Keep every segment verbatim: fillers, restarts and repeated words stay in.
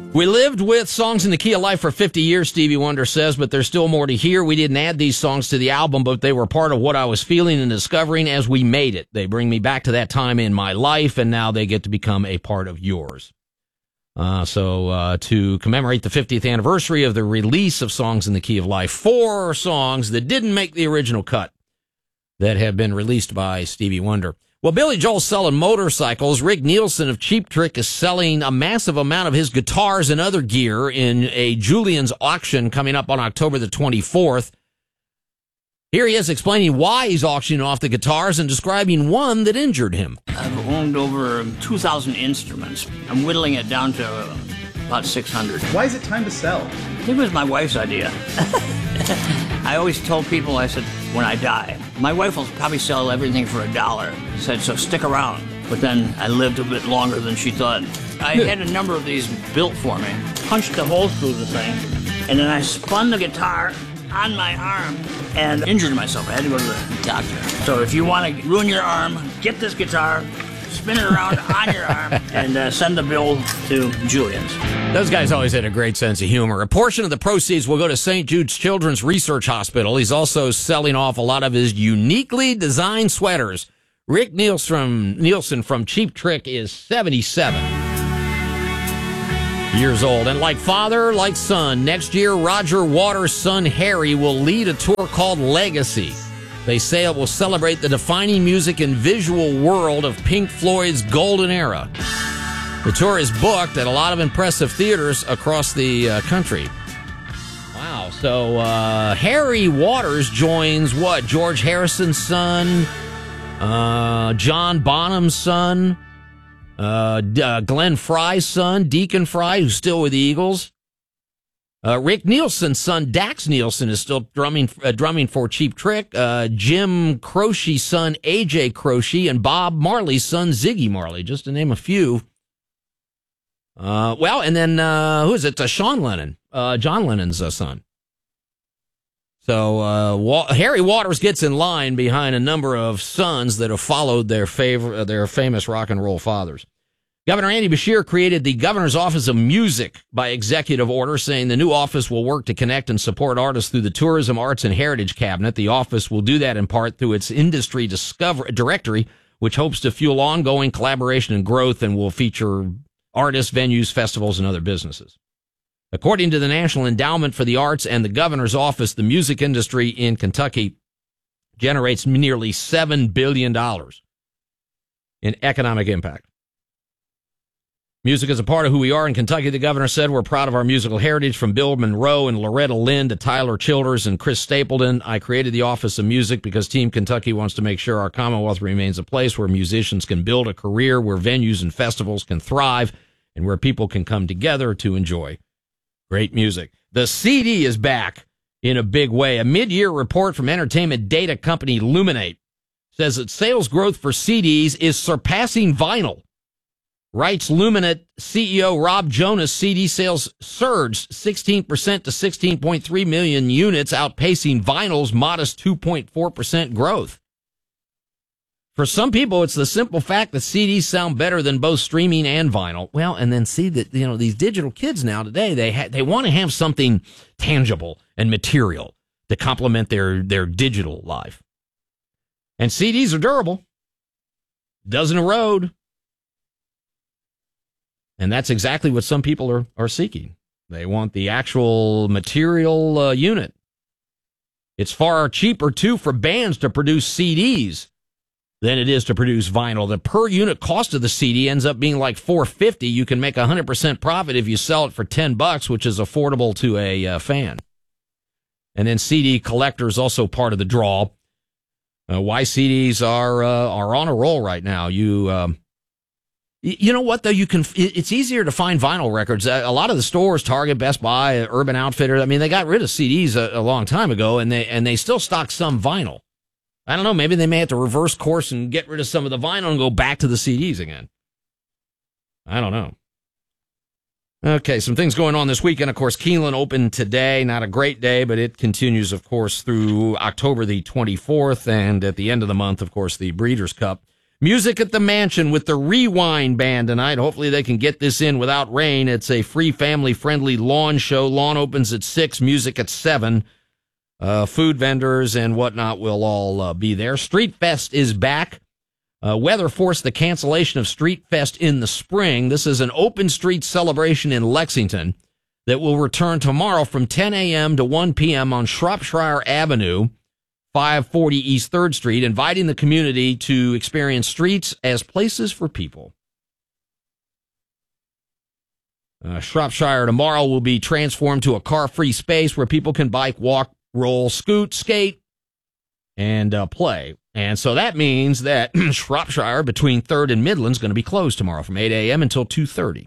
We lived with Songs in the Key of Life for fifty years, Stevie Wonder says, but there's still more to hear. We didn't add these songs to the album, but they were part of what I was feeling and discovering as we made it. They bring me back to that time in my life, and now they get to become a part of yours. Uh, so uh, to commemorate the fiftieth anniversary of the release of Songs in the Key of Life, four songs that didn't make the original cut that have been released by Stevie Wonder. Well, Billy Joel's selling motorcycles. Rick Nielsen of Cheap Trick is selling a massive amount of his guitars and other gear in a Julien's auction coming up on October the twenty-fourth. Here he is explaining why he's auctioning off the guitars and describing one that injured him. I've owned over two thousand instruments. I'm whittling it down to about six hundred. Why is it time to sell? I think it was my wife's idea. I always told people, I said, when I die, my wife will probably sell everything for a dollar. I said, so stick around. But then I lived a bit longer than she thought. I had a number of these built for me. Punched a hole through the thing, and then I spun the guitar on my arm and injured myself. I had to go to the doctor. So if you want to ruin your arm, get this guitar, spin it around on your arm, and uh, send the bill to Julien's. Those guys always had a great sense of humor. A portion of the proceeds will go to Saint Jude's Children's Research Hospital. He's also selling off a lot of his uniquely designed sweaters. Rick Nielsen from, Nielsen from Cheap Trick is seventy-seven years old. And like father, like son, next year Roger Waters' son Harry will lead a tour called Legacy. They say it will celebrate the defining music and visual world of Pink Floyd's golden era. The tour is booked at a lot of impressive theaters across the uh, country. Wow. So uh, Harry Waters joins what? George Harrison's son, uh, John Bonham's son, uh, uh, Glenn Fry's son, Deacon Fry, who's still with the Eagles. Uh, Rick Nielsen's son, Dax Nielsen, is still drumming uh, drumming for Cheap Trick. Uh, Jim Croce's son, A J Croce, and Bob Marley's son, Ziggy Marley, just to name a few. Uh, well, and then, uh, who is it? Uh, Sean Lennon, uh, John Lennon's uh, son. So, uh, Wa- Harry Waters gets in line behind a number of sons that have followed their favor- uh, their famous rock and roll fathers. Governor Andy Beshear created the Governor's Office of Music by executive order, saying the new office will work to connect and support artists through the Tourism, Arts, and Heritage Cabinet. The office will do that in part through its industry discover- directory, which hopes to fuel ongoing collaboration and growth and will feature artists, venues, festivals, and other businesses. According to the National Endowment for the Arts and the Governor's Office, the music industry in Kentucky generates nearly seven billion dollars in economic impact. Music is a part of who we are in Kentucky, the governor said. We're proud of our musical heritage, from Bill Monroe and Loretta Lynn to Tyler Childers and Chris Stapleton. I created the Office of Music because Team Kentucky wants to make sure our Commonwealth remains a place where musicians can build a career, where venues and festivals can thrive, and where people can come together to enjoy great music. The C D is back in a big way. A mid-year report from entertainment data company Luminate says that sales growth for C Ds is surpassing vinyl. Writes Luminate C E O Rob Jonas, C D sales surged sixteen percent to sixteen point three million units, outpacing vinyl's modest two point four percent growth. For some people, it's the simple fact that C Ds sound better than both streaming and vinyl. Well, and then see that, you know, these digital kids now today, they ha- they want to have something tangible and material to complement their, their digital life. And C Ds are durable. Doesn't erode. And that's exactly what some people are, are seeking. They want the actual material uh, unit. It's far cheaper, too, for bands to produce C Ds than it is to produce vinyl. The per unit cost of the C D ends up being like four hundred fifty dollars. You can make one hundred percent profit if you sell it for ten bucks, which is affordable to a uh, fan. And then C D collectors also part of the draw. Uh, why C Ds are uh, are on a roll right now. You um, You know what, though? You can. It's easier to find vinyl records. A lot of the stores, Target, Best Buy, Urban Outfitters, I mean, they got rid of C Ds a, a long time ago, and they and they still stock some vinyl. I don't know. Maybe they may have to reverse course and get rid of some of the vinyl and go back to the C Ds again. I don't know. Okay, some things going on this weekend. Of course, Keeneland opened today. Not a great day, but it continues, of course, through October the twenty-fourth, and at the end of the month, of course, the Breeders' Cup. Music at the Mansion with the Rewind Band tonight. Hopefully they can get this in without rain. It's a free family-friendly lawn show. Lawn opens at six, music at seven. Uh, food vendors and whatnot will all uh, be there. Street Fest is back. Uh, weather forced the cancellation of Street Fest in the spring. This is an open street celebration in Lexington that will return tomorrow from ten a.m. to one p.m. on Shropshire Avenue, five forty East third Street, inviting the community to experience streets as places for people. Uh, Shropshire tomorrow will be transformed to a car-free space where people can bike, walk, roll, scoot, skate, and uh, play. And so that means that Shropshire between third and Midland is going to be closed tomorrow from eight a.m. until two thirty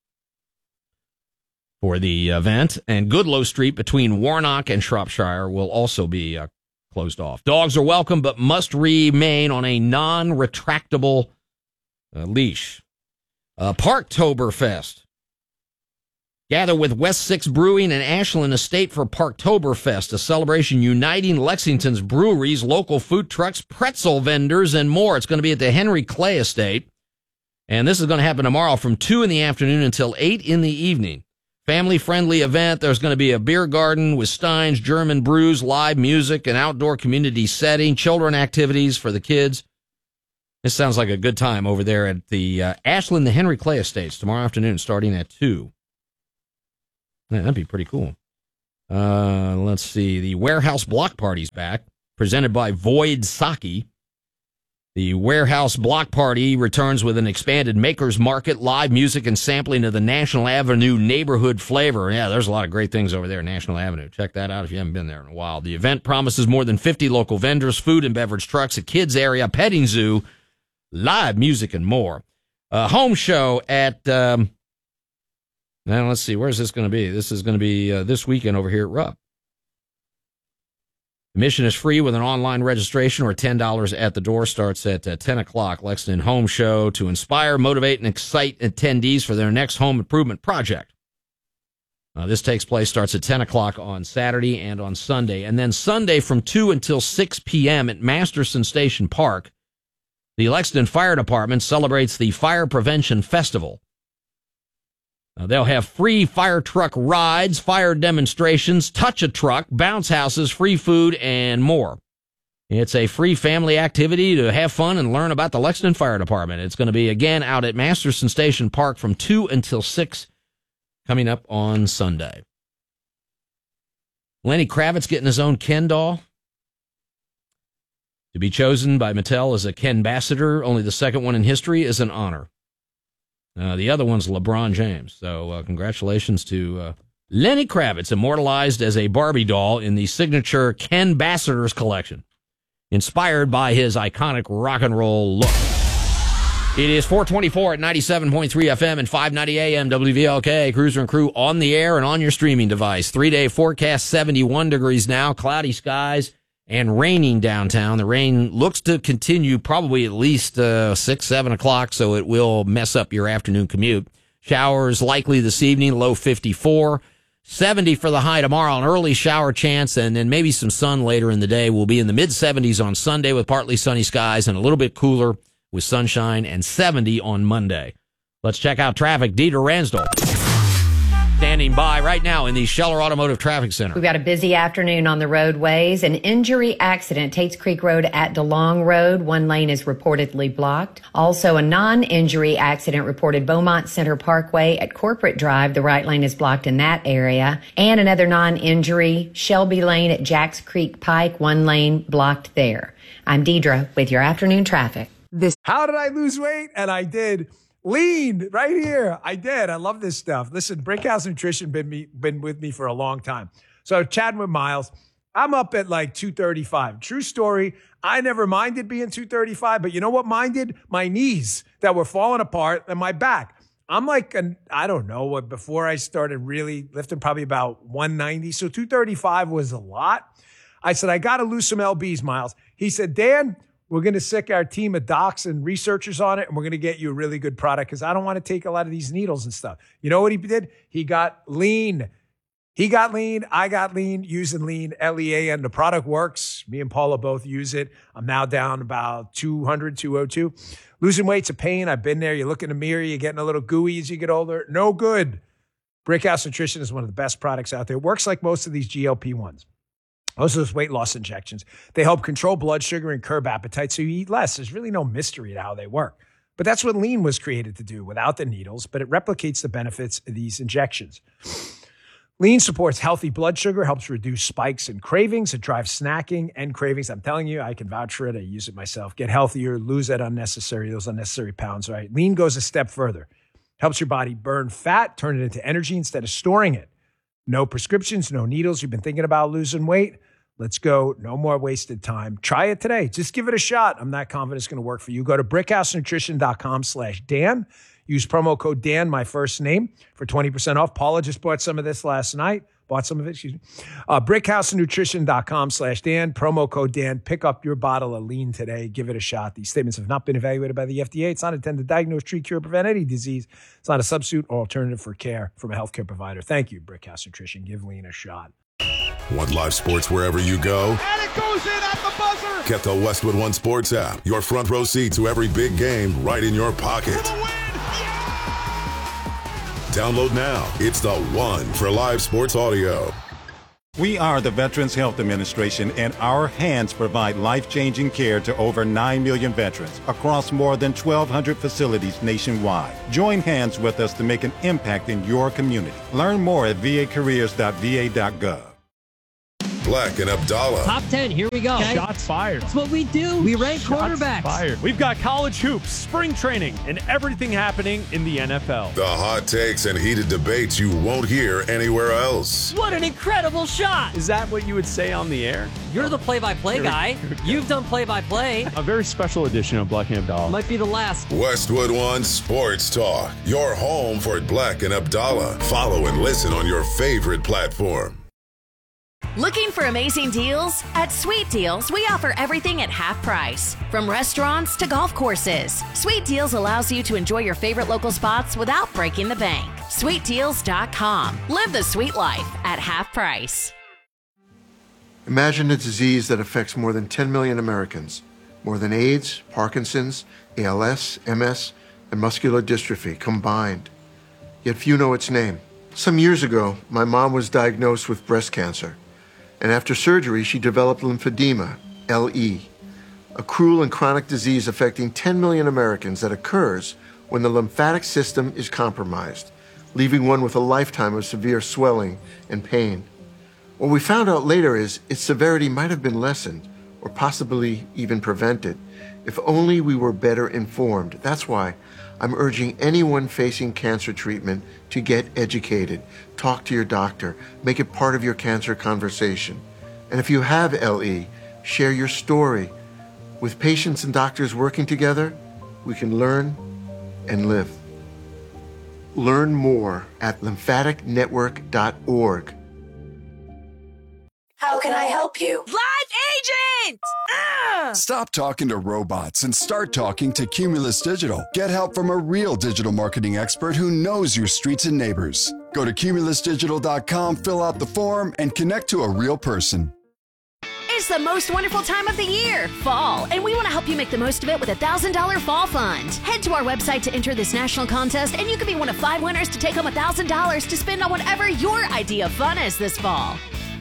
for the event. And Goodloe Street between Warnock and Shropshire will also be uh, closed off. Dogs are welcome, but must remain on a non-retractable uh, leash. Uh, Parktoberfest. Gather with West Six Brewing and Ashland Estate for Parktoberfest, a celebration uniting Lexington's breweries, local food trucks, pretzel vendors, and more. It's going to be at the Henry Clay Estate, and this is going to happen tomorrow from two in the afternoon until eight in the evening. Family-friendly event. There's going to be a beer garden with steins, German brews, live music, an outdoor community setting, children activities for the kids. This sounds like a good time over there at the uh, Ashland, the Henry Clay Estates tomorrow afternoon starting at two. Yeah, that'd be pretty cool. Uh, let's see. The Warehouse Block Party's back, presented by Void Sake. The Warehouse Block Party returns with an expanded Makers Market, live music, and sampling of the National Avenue neighborhood flavor. Yeah, there's a lot of great things over there at National Avenue. Check that out if you haven't been there in a while. The event promises more than fifty local vendors, food and beverage trucks, a kids area, petting zoo, live music, and more. A home show at... Um, Now, let's see. Where's this going to be? This is going to be uh, this weekend over here at Rupp. Admission is free with an online registration or ten dollars at the door. Starts at uh, ten o'clock. Lexington Home Show to inspire, motivate, and excite attendees for their next home improvement project. Uh, this takes place, starts at ten o'clock on Saturday and on Sunday. And then Sunday from two until six p.m. at Masterson Station Park, the Lexington Fire Department celebrates the Fire Prevention Festival. Uh, they'll have free fire truck rides, fire demonstrations, touch a truck, bounce houses, free food, and more. It's a free family activity to have fun and learn about the Lexington Fire Department. It's going to be, again, out at Masterson Station Park from two until six coming up on Sunday. Lenny Kravitz getting his own Ken doll. To be chosen by Mattel as a Ken ambassador, only the second one in history, is an honor. Uh, the other one's LeBron James. So uh, congratulations to uh, Lenny Kravitz, immortalized as a Barbie doll in the signature Ken Ambassadors collection, inspired by his iconic rock and roll look. It is four twenty-four at ninety-seven point three F M and five ninety A M W V L K. Cruiser and Crew on the air and on your streaming device. Three-day forecast, seventy-one degrees now, cloudy skies, and raining downtown. The rain looks to continue probably at least uh, six, seven o'clock, so it will mess up your afternoon commute. Showers likely this evening, low fifty-four. seventy for the high tomorrow, an early shower chance, and then maybe some sun later in the day. We'll be in the mid-seventies on Sunday with partly sunny skies and a little bit cooler with sunshine, and seventy on Monday. Let's check out traffic. Dieter Ransdell standing by right now in the Scheller Automotive Traffic Center. We've got a busy afternoon on the roadways. An injury accident, Tates Creek Road at DeLong Road. One lane is reportedly blocked. Also, a non-injury accident reported Beaumont Center Parkway at Corporate Drive. The right lane is blocked in that area. And another non-injury, Shelby Lane at Jacks Creek Pike. One lane blocked there. I'm Deidre with your afternoon traffic. This. How did I lose weight? And I did. Lean right here. I did. I love this stuff. Listen, Brinkhouse Nutrition been me been with me for a long time. So chatting with Miles, I'm up at like two thirty-five. True story. I never minded being two thirty-five, but you know what minded? My knees that were falling apart and my back. I'm like, an, I don't know what, before I started really lifting, probably about one ninety. So two thirty-five was a lot. I said, I got to lose some L Bs, Miles. He said, Dan, we're going to sick our team of docs and researchers on it, and we're going to get you a really good product because I don't want to take a lot of these needles and stuff. You know what he did? He got lean He got lean. I got lean using lean, L E A N. The product works. Me and Paula both use it. I'm now down about two hundred, two oh two. Losing weight's a pain. I've been there. You look in the mirror, you're getting a little gooey as you get older. No good. Brickhouse Nutrition is one of the best products out there. It works like most of these G L P ones. Most of those weight loss injections. They help control blood sugar and curb appetite so you eat less. There's really no mystery to how they work. But that's what lean was created to do without the needles, but it replicates the benefits of these injections. Lean supports healthy blood sugar, helps reduce spikes and cravings. It drives snacking and cravings. I'm telling you, I can vouch for it. I use it myself. Get healthier, lose that unnecessary, those unnecessary pounds, right? Lean goes a step further. Helps your body burn fat, turn it into energy instead of storing it. No prescriptions, no needles. You've been thinking about losing weight? Let's go. No more wasted time. Try it today. Just give it a shot. I'm not confident it's going to work for you. Go to brickhousenutrition.com slash Dan. Use promo code Dan, my first name, for twenty percent off. Paula just bought some of this last night. Bought some of it, excuse me. Uh, brickhousenutrition.com slash Dan. Promo code Dan. Pick up your bottle of lean today. Give it a shot. These statements have not been evaluated by the F D A. It's not intended to diagnose, treat, cure, prevent any disease. It's not a substitute or alternative for care from a healthcare provider. Thank you, Brickhouse Nutrition. Give lean a shot. Want live sports wherever you go? And it goes in at the buzzer! Get the Westwood One Sports app. Your front row seat to every big game right in your pocket. For the win! Download now. It's the one for live sports audio. We are the Veterans Health Administration, and our hands provide life-changing care to over nine million veterans across more than twelve hundred facilities nationwide. Join hands with us to make an impact in your community. Learn more at v a careers dot v a dot gov. Black and Abdallah. Top ten, here we go. Okay. Shots fired. That's what we do. We rank Shots quarterbacks. Fired. We've got college hoops, spring training, and everything happening in the N F L. The hot takes and heated debates you won't hear anywhere else. What an incredible shot. Is that what you would say on the air? You're the play-by-play guy. You've done play-by-play. A very special edition of Black and Abdallah. Might be the last. Westwood One Sports Talk. Your home for Black and Abdallah. Follow and listen on your favorite platform. Looking for amazing deals? At Sweet Deals, we offer everything at half price. From restaurants to golf courses, Sweet Deals allows you to enjoy your favorite local spots without breaking the bank. sweet deals dot com. Live the sweet life at half price. Imagine a disease that affects more than ten million Americans. More than AIDS, Parkinson's, A L S, M S, and muscular dystrophy combined. Yet few know its name. Some years ago, my mom was diagnosed with breast cancer. And after surgery, she developed lymphedema, L E, a cruel and chronic disease affecting ten million Americans that occurs when the lymphatic system is compromised, leaving one with a lifetime of severe swelling and pain. What we found out later is its severity might have been lessened or possibly even prevented if only we were better informed. That's why I'm urging anyone facing cancer treatment to get educated. Talk to your doctor. Make it part of your cancer conversation. And if you have L E, share your story. With patients and doctors working together, we can learn and live. Learn more at lymphatic network dot org. How can I help you? Live agent! Ah! Stop talking to robots and start talking to Cumulus Digital. Get help from a real digital marketing expert who knows your streets and neighbors. Go to cumulus digital dot com, fill out the form, and connect to a real person. It's the most wonderful time of the year, fall, and we want to help you make the most of it with a one thousand dollars Fall Fund. Head to our website to enter this national contest, and you could be one of five winners to take home one thousand dollars to spend on whatever your idea of fun is this fall.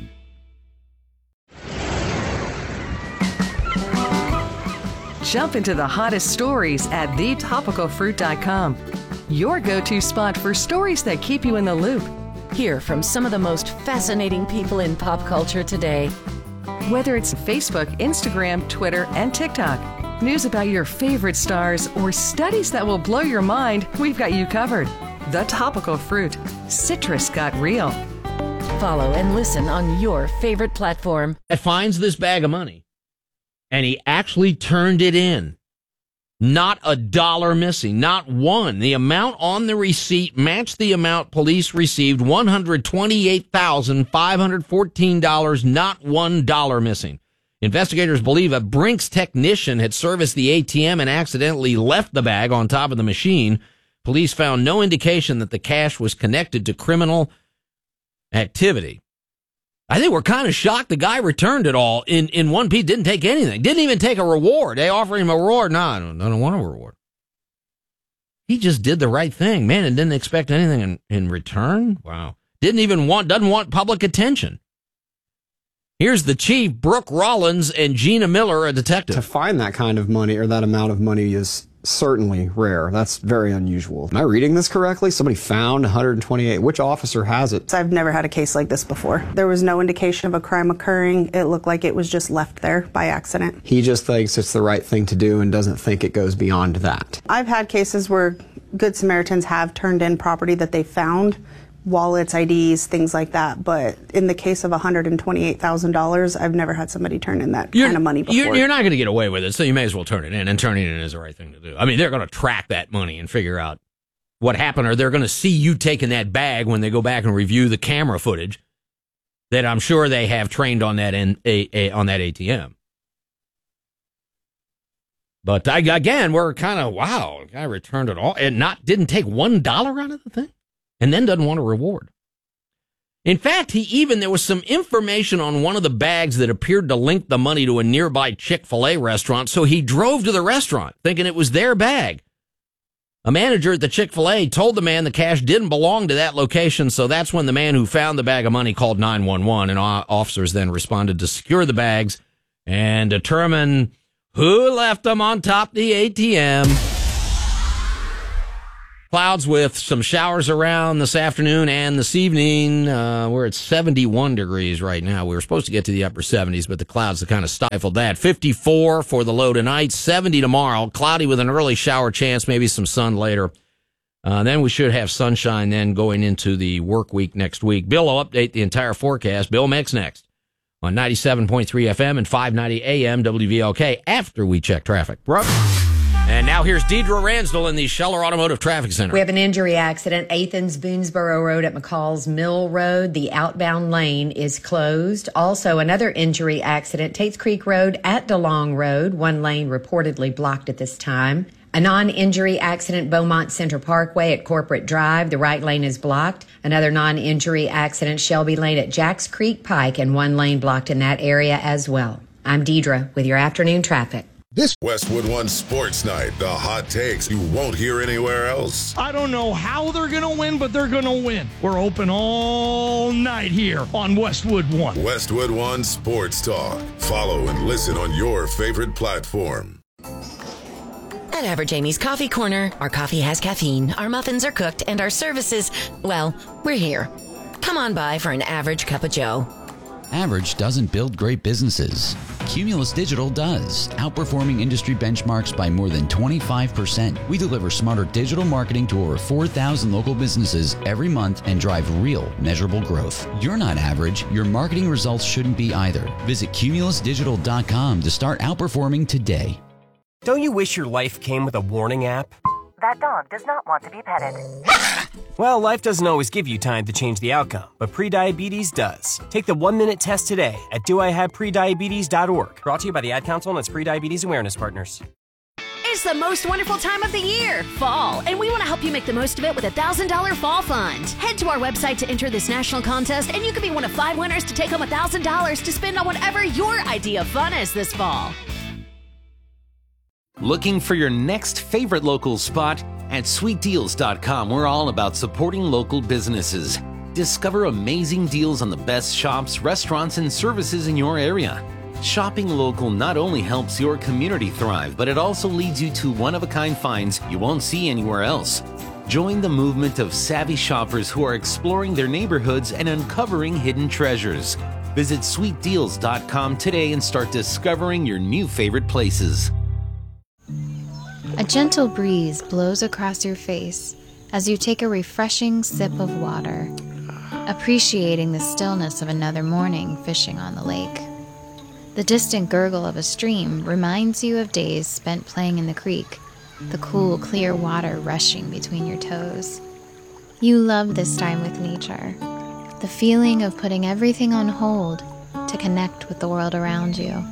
Jump into the hottest stories at the topical fruit dot com. Your go-to spot for stories that keep you in the loop. Hear from some of the most fascinating people in pop culture today. Whether it's Facebook, Instagram, Twitter, and TikTok, news about your favorite stars, or studies that will blow your mind, we've got you covered. The Topical Fruit. Citrus got real. Follow and listen on your favorite platform. That finds this bag of money, and he actually turned it in. Not a dollar missing, not one. The amount on the receipt matched the amount police received, one hundred twenty-eight thousand five hundred fourteen dollars, not one dollar missing. Investigators believe a Brinks technician had serviced the A T M and accidentally left the bag on top of the machine. Police found no indication that the cash was connected to criminal activity. I think we're kind of shocked the guy returned it all in, in one piece, didn't take anything, didn't even take a reward. They offered him a reward. No, I don't, I don't want a reward. He just did the right thing, man, and didn't expect anything in, in return. Wow. Didn't even want, doesn't want public attention. Here's the chief, Brooke Rollins, and Gina Miller, a detective. To find that kind of money or that amount of money is certainly rare. That's very unusual. Am I reading this correctly? Somebody found one hundred twenty-eight. Which officer has it? I've never had a case like this before. There was no indication of a crime occurring. It looked like it was just left there by accident. He just thinks it's the right thing to do and doesn't think it goes beyond that. I've had cases where Good Samaritans have turned in property that they found, wallets, I Ds, things like that. But in the case of one hundred twenty-eight thousand dollars, I've never had somebody turn in that You're, kind of money before. You're, you're not going to get away with it, so you may as well turn it in, and turning it in is the right thing to do. I mean, they're going to track that money and figure out what happened, or they're going to see you taking that bag when they go back and review the camera footage that I'm sure they have trained on that, in, a, a, on that A T M. But I, again, we're kind of, wow, the guy returned it all and not didn't take one dollar out of the thing. And then doesn't want a reward. In fact, he even, there was some information on one of the bags that appeared to link the money to a nearby Chick-fil-A restaurant, so he drove to the restaurant thinking it was their bag. A manager at the Chick-fil-A told the man the cash didn't belong to that location, so that's when the man who found the bag of money called nine one one, and officers then responded to secure the bags and determine who left them on top the A T M. Clouds with some showers around this afternoon and this evening. Uh, we're at seventy-one degrees right now. We were supposed to get to the upper seventies, but the clouds have kind of stifled that. fifty-four for the low tonight, seventy tomorrow. Cloudy with an early shower chance, maybe some sun later. Uh, then we should have sunshine then going into the work week next week. Bill will update the entire forecast. Bill Mix next on ninety-seven point three F M and five ninety A M W V L K after we check traffic. Brooke? And now here's Deidre Ransdell in the Scheller Automotive Traffic Center. We have an injury accident. Athens Boonesboro Road at McCall's Mill Road. The outbound lane is closed. Also, another injury accident. Tates Creek Road at DeLong Road. One lane reportedly blocked at this time. A non-injury accident, Beaumont Center Parkway at Corporate Drive. The right lane is blocked. Another non-injury accident, Shelby Lane at Jacks Creek Pike, and one lane blocked in that area as well. I'm Deidre with your afternoon traffic. This Westwood One Sports Night, the hot takes you won't hear anywhere else. I don't know how they're going to win, but they're going to win. We're open all night here on Westwood One. Westwood One Sports Talk. Follow and listen on your favorite platform. At Average Amy's Coffee Corner, our coffee has caffeine, our muffins are cooked, and our services, well, we're here. Come on by for an average cup of joe. Average doesn't build great businesses. Cumulus Digital does, outperforming industry benchmarks by more than twenty-five percent. We deliver smarter digital marketing to over four thousand local businesses every month and drive real, measurable growth. You're not average. Your marketing results shouldn't be either. Visit cumulus digital dot com to start outperforming today. Don't you wish your life came with a warning app? That dog does not want to be petted. Well, life doesn't always give you time to change the outcome, but prediabetes does. Take the one-minute test today at do I have prediabetes dot org. Brought to you by the Ad Council and its Prediabetes Awareness Partners. It's the most wonderful time of the year, fall, and we want to help you make the most of it with a one thousand dollars Fall Fund. Head to our website to enter this national contest, and you could be one of five winners to take home one thousand dollars to spend on whatever your idea of fun is this fall. Looking for your next favorite local spot? At sweet deals dot com, we're all about supporting local businesses. Discover amazing deals on the best shops, restaurants, and services in your area. Shopping local not only helps your community thrive, but it also leads you to one-of-a-kind finds you won't see anywhere else. Join the movement of savvy shoppers who are exploring their neighborhoods and uncovering hidden treasures. Visit sweet deals dot com today and start discovering your new favorite places. A gentle breeze blows across your face as you take a refreshing sip of water, appreciating the stillness of another morning fishing on the lake. The distant gurgle of a stream reminds you of days spent playing in the creek, the cool, clear water rushing between your toes. You love this time with nature, the feeling of putting everything on hold to connect with the world around you.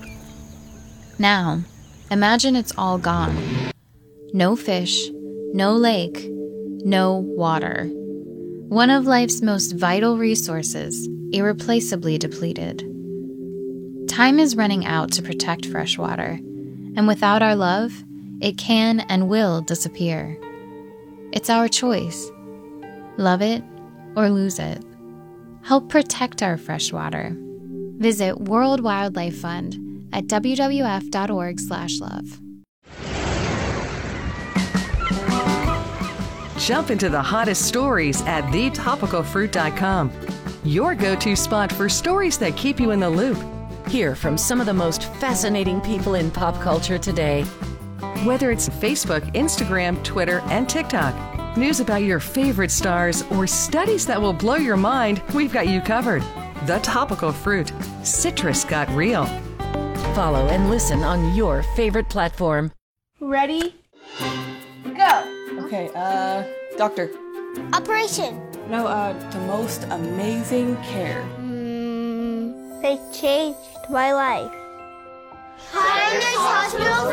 Now, imagine it's all gone. No fish, no lake, no water. one of life's most vital resources, irreplaceably depleted. Time is running out to protect fresh water, and without our love, it can and will disappear. It's our choice. Love it or lose it. Help protect our fresh water. Visit World Wildlife Fund at w w f dot org slash love. Jump into the hottest stories at the topical fruit dot com. Your go-to spot for stories that keep you in the loop. Hear from some of the most fascinating people in pop culture today. Whether it's Facebook, Instagram, Twitter, and TikTok, news about your favorite stars, or studies that will blow your mind, we've got you covered. The Topical Fruit. Citrus got real. Follow and listen on your favorite platform. Ready? Go! Okay, uh, doctor. Operation. No, uh, the most amazing care. Mm, they changed my life. Highness Hospital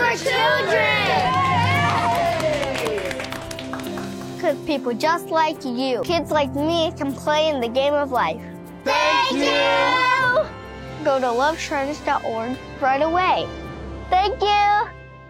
for Children! Because people just like you, kids like me, can play in the game of life. Thank you! Go to love shriners dot org right away. Thank you!